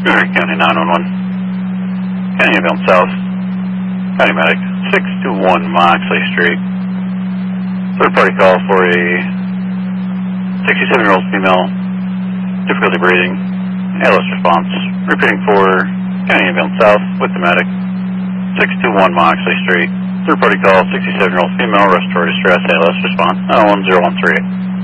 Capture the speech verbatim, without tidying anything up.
Alright, County nine one one. County ambulance south. County medic, six two one Moxley Street. Third party call for a sixty-seven year old female, difficulty breathing, A L S response. Repeating for County ambulance south with the medic, six two one Moxley Street. Third party call, sixty-seven year old female, respiratory distress, A L S response, one zero one three eight.